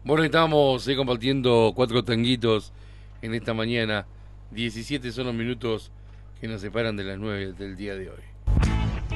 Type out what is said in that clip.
Bueno, estamos compartiendo cuatro tanguitos en esta mañana. 17 son los minutos que nos separan de las 9 del día de hoy.